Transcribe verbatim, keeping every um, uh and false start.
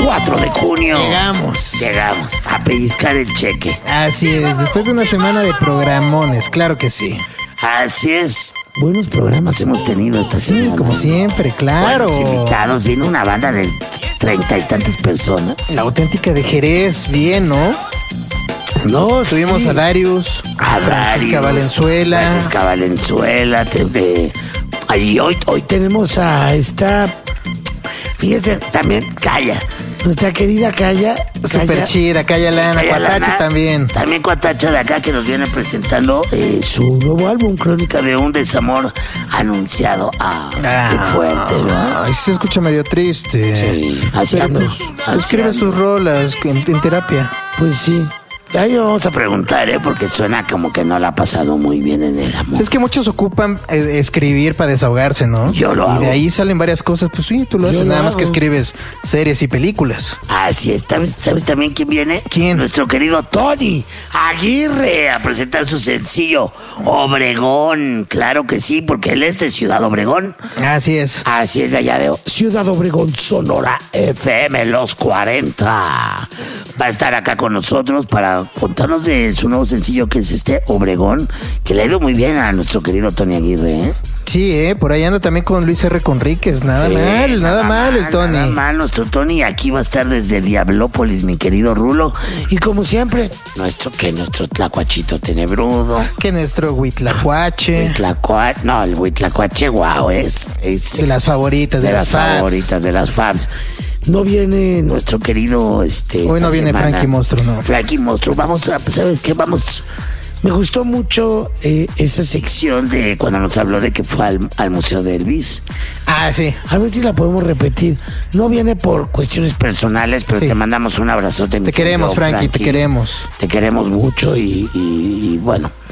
cuatro de junio. Llegamos. Llegamos a pellizcar el cheque. Así es, después de una semana de programones, claro que sí. Así es. Buenos programas hemos tenido esta Sí, semana. como siempre, claro. Buenos invitados. Vino una banda de treinta y tantas personas. La auténtica de Jerez, bien, ¿no? No, Tuvimos sí. a Darius, A Francisca Darius, Valenzuela. Francisca Valenzuela. Te, eh, y hoy, hoy tenemos a esta... Fíjense, también Calla. Nuestra querida Calla. Súper Calla, chida, Calla Lana, Calla Cuatache Lana, también. También Cuatache de acá que nos viene presentando eh, su nuevo álbum, Crónica de un desamor anunciado. Ah, qué fuerte, ¿no? Ay, se escucha medio triste. Sí, así Pero, ando, pues, así escribe ando. sus rolas en, en terapia. Pues sí. Ya le vamos a preguntar, ¿eh? Porque suena como que no la ha pasado muy bien en el amor. Es que muchos ocupan eh, escribir para desahogarse, ¿no? Yo lo y hago. de ahí salen varias cosas. Pues sí, tú lo Yo haces, lo nada más hago. que escribes series y películas. Así es. ¿Sabes, ¿Sabes también quién viene? ¿Quién? Nuestro querido Tony Aguirre a presentar su sencillo Obregón. Claro que sí, porque él es de Ciudad Obregón. Así es. Así es, de allá de Ciudad Obregón, Sonora F M, los cuarenta. Va a estar acá con nosotros para contarnos de su nuevo sencillo que es este Obregón, que le ha ido muy bien a nuestro querido Tony Aguirre, ¿eh? Sí, eh, por ahí anda también con Luis R. Conríquez. Nada Sí, mal, nada, mal el Tony. Nada mal, nuestro Tony. Aquí va a estar desde Diablópolis, mi querido Rulo. Y como siempre, nuestro, que nuestro tlacuachito tenebrudo. Que nuestro Huitlacuache. Huitlacuache, no, el Huitlacuache, guau, es, es De las favoritas, de, de las, las fans. favoritas, de las fans. No viene nuestro querido, este. Hoy no esta viene semana. Frankie Monstruo, no. Frankie Monstruo, vamos a, ¿sabes qué? Vamos. Me gustó mucho eh, esa sección de cuando nos habló de que fue al, al Museo de Elvis. Ah, sí. A ver si la podemos repetir. No viene por cuestiones personales, pero Sí. te mandamos un abrazote. mi Te queremos, querido Frankie, te queremos. Te queremos mucho y, y- y bueno.